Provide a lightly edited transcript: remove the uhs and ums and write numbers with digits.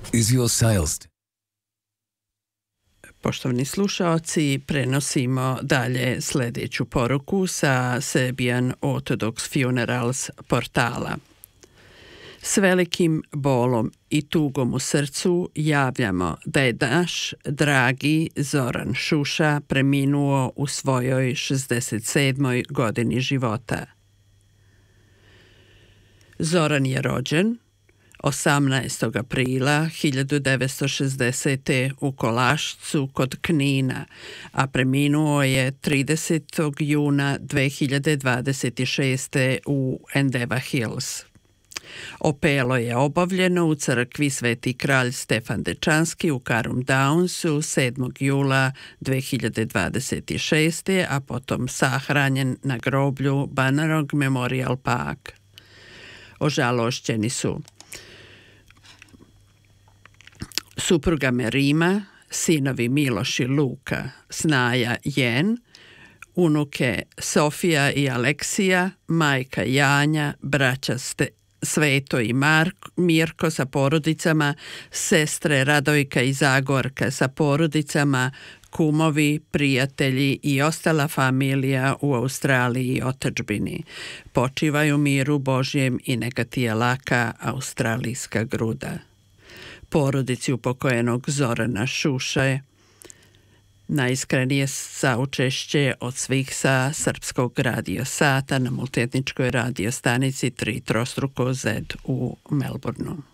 is your sales? Poštovani slušaoci, prenosimo dalje sljedeću poruku sa Serbian Orthodox Funerals portala. S velikim bolom i tugom u srcu javljamo da je naš dragi Zoran Šuša preminuo u svojoj 67. godini života. Zoran je rođen 18. aprila 1960. u Kolašcu kod Knina, a preminuo je 30. juna 2026. u Endeva Hills. Opelo je obavljeno u crkvi Sveti kralj Stefan Dečanski u Karum Downsu 7. jula 2026. a potom sahranjen na groblju Bannerog Memorial Park. Ožalošćeni su supruga Merima, sinovi Miloš i Luka, snaja Jen, unuke Sofija i Aleksija, majka Janja, braća Sveto i Mirko sa porodicama, sestre Radojka i Zagorka sa porodicama, kumovi, prijatelji i ostala familija u Australiji i otadžbini. Počivaj u miru Božjem i neka ti je laka australijska gruda. Porodici upokojenog Zorana Šuše najiskrenije saučešće od svih sa Srpskog radio sata na multietničkoj radio stanici 3 trostruko Z u Melbourneu.